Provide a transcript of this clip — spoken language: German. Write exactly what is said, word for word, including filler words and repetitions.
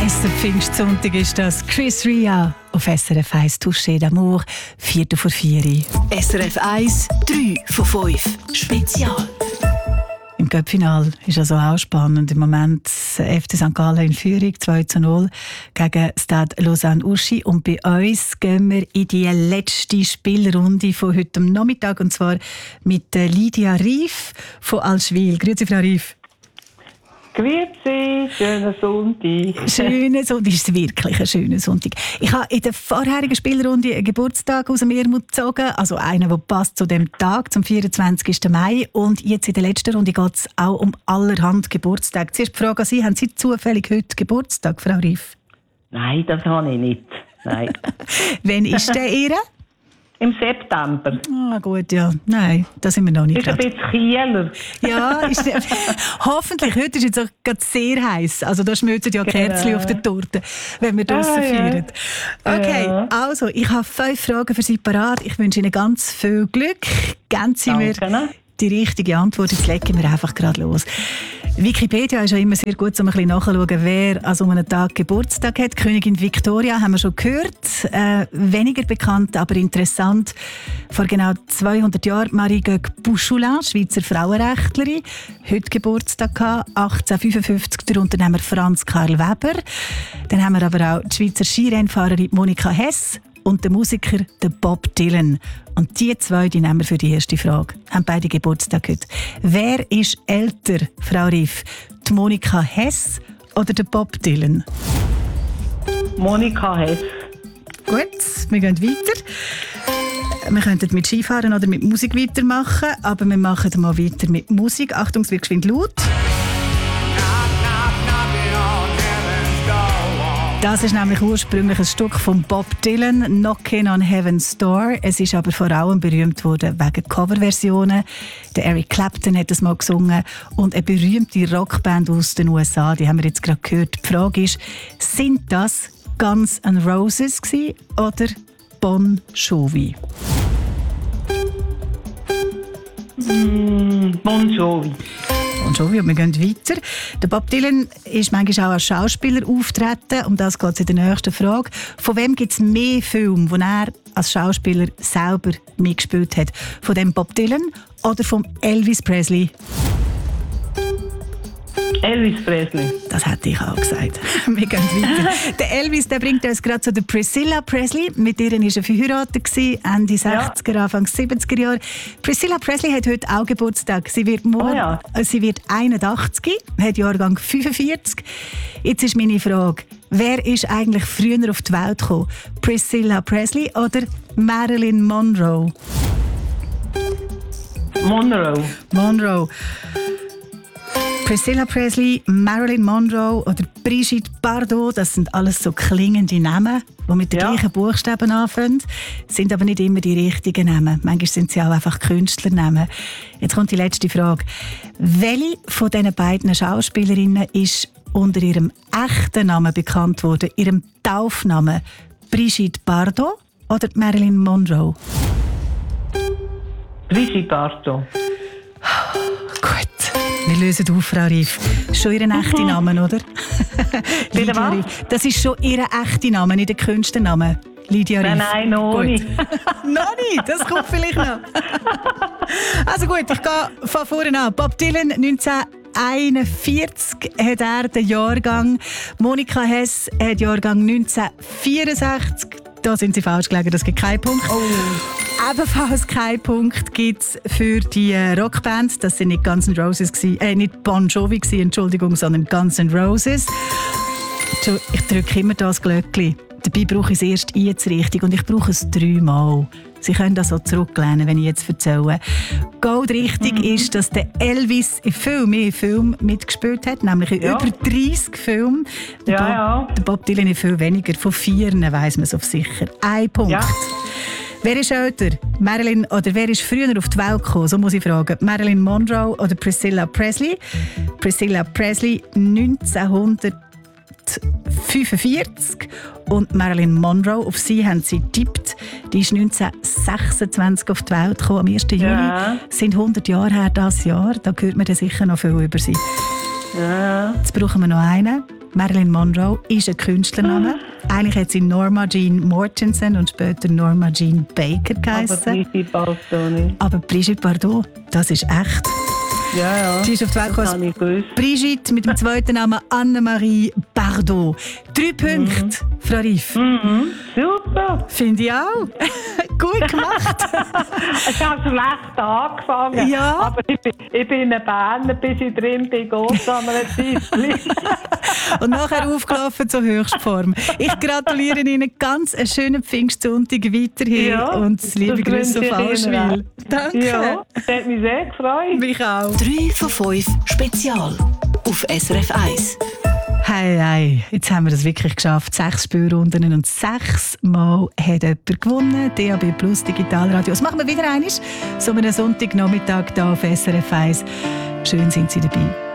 Weißer Pfingstsonntag ist das. Chris Ria auf S R F eins Touché d'Amour, Viertel vor vier. S R F eins, drei von fünf. Spezial. Im Cup-Final ist also auch spannend. Im Moment F C Sankt Gallen in Führung zwei zu null gegen Stade Lausanne-Uschi. Und bei uns gehen wir in die letzte Spielrunde von heute Nachmittag. Und zwar mit Lydia Rief von Allschwil. Grüezi, Frau Rief. Grüezi, schönen Sonntag. Schönen Sonntag, ist wirklich ein schöner Sonntag. Ich habe in der vorherigen Spielrunde einen Geburtstag aus dem Ärmel gezogen, also einen, der passt zu dem Tag, zum vierundzwanzigsten Mai. Und jetzt in der letzten Runde geht es auch um allerhand Geburtstag. Zuerst die Frage an Sie, haben Sie zufällig heute Geburtstag, Frau Rief? Nein, das habe ich nicht. Nein. Wann ist der Ihre? Im September. Ah, gut, ja. Nein, da sind wir noch nicht. Ist ein bisschen Kieler. Ja, ist, hoffentlich. Heute ist es auch gerade sehr heiß. Also da schmelzen ja Kerzen auf der Torte, wenn wir draussen ah, feiern. Ja. Okay, ja. also ich habe fünf Fragen für Sie parat. Ich wünsche Ihnen ganz viel Glück. Geben Sie mir die richtige Antwort. Jetzt legen wir einfach gerade los. Wikipedia ist ja immer sehr gut, um ein bisschen nachzuschauen, wer an so einem Tag Geburtstag hat. Königin Victoria haben wir schon gehört. Äh, weniger bekannt, aber interessant. Vor genau zweihundert Jahren Marie Gög-Bouchoulin, Schweizer Frauenrechtlerin. Heute Geburtstag gehabt, achtzehnhundertfünfundfünfzig, der Unternehmer Franz Karl Weber. Dann haben wir aber auch die Schweizer Skirennfahrerin Monika Hess und der Musiker der Bob Dylan. Und die zwei, die nehmen wir für die erste Frage. Haben beide Geburtstag heute. Wer ist älter, Frau Rief? Die Monika Hess oder der Bob Dylan? Monika Hess. Gut, wir gehen weiter. Wir könnten mit Skifahren oder mit Musik weitermachen, aber wir machen mal weiter mit Musik. Achtung, es wird geschwind laut. Das ist nämlich ursprünglich ein Stück von Bob Dylan, «Knockin' on Heaven's Door». Es ist aber vor allem berühmt worden wegen Coverversionen. Der Eric Clapton hat es mal gesungen und eine berühmte Rockband aus den U S A, die haben wir jetzt gerade gehört. Die Frage ist, sind das Guns N' Roses gewesen oder Bon Jovi? Mm, Bon Jovi. Bon Jovi, und wir gehen weiter. Der Bob Dylan ist manchmal auch als Schauspieler auftreten. Um das geht es in der nächsten Frage. Von wem gibt es mehr Filme, wo er als Schauspieler selber mitgespielt hat? Von dem Bob Dylan oder von Elvis Presley? Elvis Presley. Das hätte ich auch gesagt. Wir gehen weiter. Der Elvis, der bringt uns gerade zu der Priscilla Presley. Mit ihr war er verheiratet, Ende sechziger, ja. Anfang siebziger Jahre. Priscilla Presley hat heute auch Geburtstag. Sie wird, morgen, oh ja. sie wird einundachtzig, hat Jahrgang fünfundvierzig. Jetzt ist meine Frage, wer ist eigentlich früher auf die Welt gekommen? Priscilla Presley oder Marilyn Monroe? Monroe. Monroe. Priscilla Presley, Marilyn Monroe oder Brigitte Bardot, das sind alles so klingende Namen, die mit den ja. gleichen Buchstaben anfangen, sind aber nicht immer die richtigen Namen. Manchmal sind sie auch einfach Künstlernamen. Jetzt kommt die letzte Frage. Welche von diesen beiden Schauspielerinnen ist unter ihrem echten Namen bekannt worden, ihrem Taufnamen? Brigitte Bardot oder Marilyn Monroe? Brigitte Bardot. Gut. Wir lösen auf, Frau Rief. Schon Ihr echter Name, oder? Bitte was? Das ist schon Ihr echter Name, nicht der Künstlername. Lydia Rief. Nein, nein, noch nicht. Noch nicht, das kommt vielleicht noch. Also gut, ich gehe von vorne an. Bob Dylan, neunzehnhunderteinundvierzig hat er den Jahrgang. Monika Hess hat Jahrgang neunzehnhundertvierundsechzig. Da sind Sie falsch gelegen, das gibt keinen Punkt. Oh. Ebenfalls keinen Punkt gibt es für die Rockband. Das sind nicht Guns N' Roses, äh, nicht Bon Jovi, Entschuldigung, sondern Guns N' Roses. Ich drücke immer das Glöckchen. Dabei brauche ich es erst einzurichtig und ich brauche es dreimal. Sie können das so zurücklehnen, wenn ich jetzt erzähle. Gold richtig mhm. ist, dass der Elvis in viel mehr Filmen mitgespielt hat, nämlich in ja. über dreissig Filmen. Der, ja, Bob, ja. der Bob Dylan in viel weniger. Von vieren weiss man es auf sicher. Ein Punkt. Ja. Wer ist älter? Marilyn oder wer ist früher auf die Welt gekommen? So muss ich fragen. Marilyn Monroe oder Priscilla Presley? Priscilla Presley neunzehnhundertfünfundvierzig und Marilyn Monroe, auf sie haben sie getippt. Die ist neunzehnhundertsechsundzwanzig auf die Welt gekommen, am ersten Juli. Ja. Sind hundert Jahre her, das Jahr. Da hört man dann sicher noch viel über sie. Ja. Jetzt brauchen wir noch einen. Marilyn Monroe ist ein Künstlername. Eigentlich hat sie Norma Jean Mortensen und später Norma Jean Baker geheißen. Aber Brigitte Bardot nicht. Aber Brigitte Bardot, das ist echt. Ja, ja. Sie ist auf die Welt das habe ich gewusst. Brigitte mit dem zweiten Namen Annemarie Bardot. Drei Punkte, mhm. Frau Riff. Mhm. Super. Finde ich auch. Gut gemacht. Ich habe schlecht angefangen. Ja. Aber ich bin, ich bin ein Berner, bis ich drin bin, geht an einer Zeit. Und nachher aufgelaufen zur Höchstform. Ich gratuliere Ihnen ganz einen schönen Pfingstsonntag weiterhin Ja, und liebe Grüße auf Allschwil. Danke. Ja, das hat mich sehr gefreut. Mich auch. drei von fünf Spezial auf S R F eins. Hey, hey, jetzt haben wir das wirklich geschafft. Sechs Spielrunden und sechs Mal hat jemand gewonnen. D A B Plus Digitalradio. Das machen wir wieder einmal. So einen Sonntagnachmittag hier auf S R F eins. Schön sind Sie dabei.